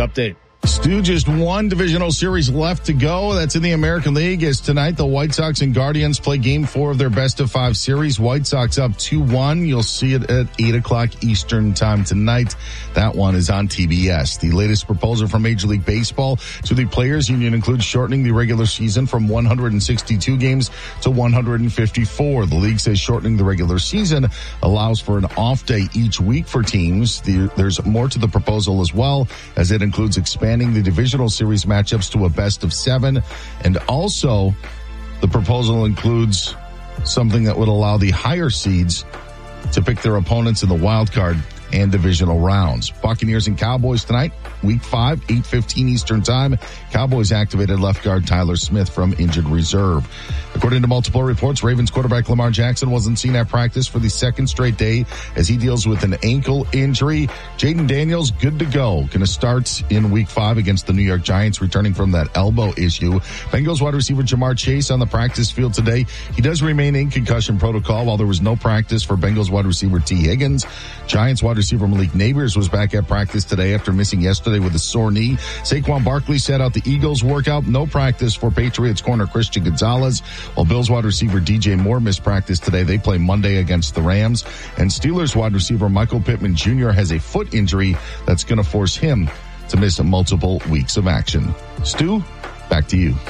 update. Stu, just one divisional series left to go. That's in the American League. As tonight, the White Sox and Guardians play Game 4 of their best-of-5 series. White Sox up 2-1. You'll see it at 8 o'clock Eastern time tonight. That one is on TBS. The latest proposal from Major League Baseball to the Players Union includes shortening the regular season from 162 games to 154. The league says shortening the regular season allows for an off day each week for teams. There's more to the proposal as well, as it includes expanding the divisional series matchups to a best of 7. And also, the proposal includes something that would allow the higher seeds to pick their opponents in the wild card and divisional rounds. Buccaneers and Cowboys tonight, Week 5, 8:15 Eastern Time. Cowboys activated left guard Tyler Smith from injured reserve. According to multiple reports, Ravens quarterback Lamar Jackson wasn't seen at practice for the second straight day as he deals with an ankle injury. Jaden Daniels, good to go. Going to start in Week 5 against the New York Giants, returning from that elbow issue. Bengals wide receiver Jamar Chase on the practice field today. He does remain in concussion protocol while there was no practice for Bengals wide receiver T. Higgins. Giants wide receiver Malik Neighbors was back at practice today after missing yesterday with a sore knee. Saquon Barkley sat out the Eagles workout. No practice for Patriots corner Christian Gonzalez. While Bills wide receiver DJ Moore missed practice today. They play Monday against the Rams. And Steelers wide receiver Michael Pittman Jr. has a foot injury that's going to force him to miss multiple weeks of action. Stu, back to you.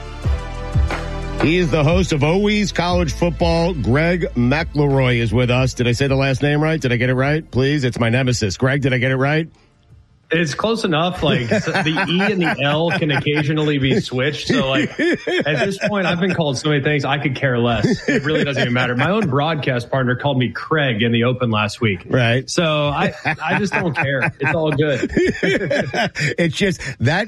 He is the host of Always College Football. Greg McElroy is with us. Did I say the last name right? Did I get it right? Please, it's my nemesis. Greg, did I get it right? It's close enough. Like the E and the L can occasionally be switched. So like at this point, I've been called so many things I could care less. It really doesn't even matter. My own broadcast partner called me Craig in the Open last week. Right. So I just don't care. It's all good. It's just that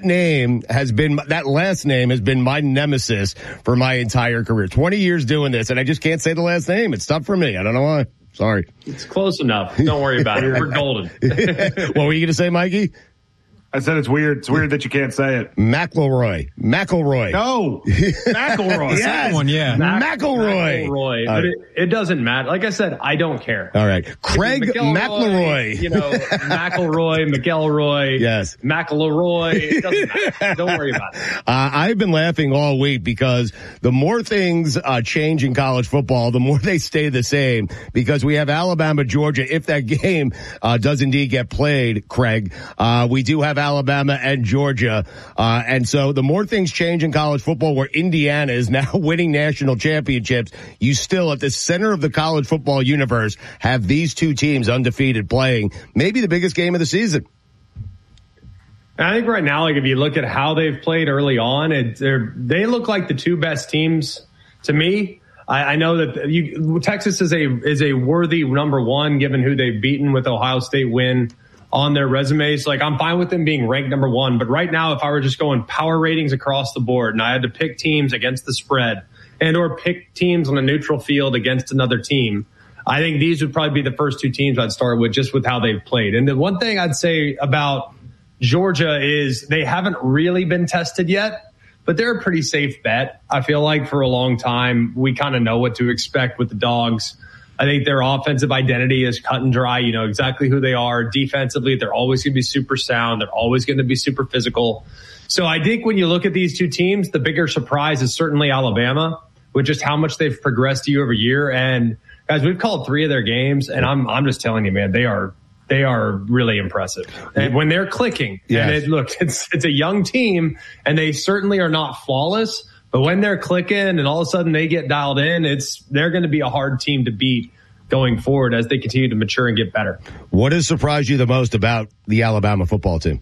last name has been my nemesis for my entire career. 20 years doing this, and I just can't say the last name. It's tough for me. I don't know why. Sorry. It's close enough. Don't worry about it. We're golden. What were you going to say, Mikey? I said it's weird. It's weird that you can't say it. McElroy. No. McElroy. Yes. One, yeah. McElroy. But it doesn't matter. Like I said, I don't care. All right. Craig McElroy. McElroy, McElroy. Yes. McElroy. It doesn't matter. Don't worry about it. I've been laughing all week because the more things change in college football, the more they stay the same, because we have Alabama, Georgia. If that game does indeed get played, Craig, we do have Alabama and Georgia. And so the more things change in college football, where Indiana is now winning national championships, you still at the center of the college football universe have these two teams undefeated playing maybe the biggest game of the season. I think right now, like if you look at how they've played early on, they look like the two best teams to me. I know that Texas is a worthy number one given who they've beaten with Ohio State win on their resumes. Like I'm fine with them being ranked number one, but right now if I were just going power ratings across the board and I had to pick teams against the spread and or pick teams on a neutral field against another team, I think these would probably be the first two teams I'd start with just with how they've played. And the one thing I'd say about Georgia is they haven't really been tested yet, but they're a pretty safe bet. I feel like for a long time, we kind of know what to expect with the Dogs. I think their offensive identity is cut and dry. You know exactly who they are. Defensively, they're always going to be super sound. They're always going to be super physical. So I think when you look at these two teams, the bigger surprise is certainly Alabama, with just how much they've progressed year over year. And guys, we've called 3 of their games, and I'm just telling you, man, they are really impressive. And when they're clicking, yes. And it's a young team, and they certainly are not flawless. But when they're clicking and all of a sudden they get dialed in, they're going to be a hard team to beat going forward as they continue to mature and get better. What has surprised you the most about the Alabama football team?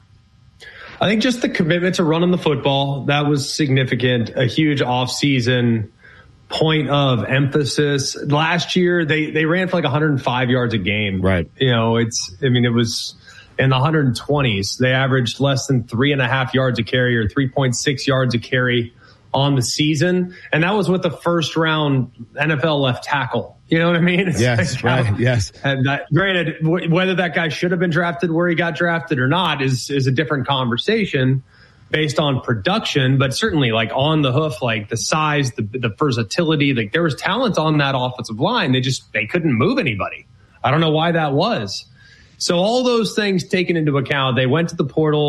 I think just the commitment to running the football. That was significant. A huge offseason point of emphasis. Last year, they ran for like 105 yards a game. Right. It was in the 120s. They averaged less than 3.5 yards a carry or 3.6 yards a carry on the season. And that was with the first round NFL left tackle. You know what I mean? Yes, right. Yes. And granted, whether that guy should have been drafted where he got drafted or not is a different conversation based on production, but certainly like on the hoof, like the size, the versatility, like there was talent on that offensive line. They couldn't move anybody. I don't know why that was. So all those things taken into account, they went to the portal.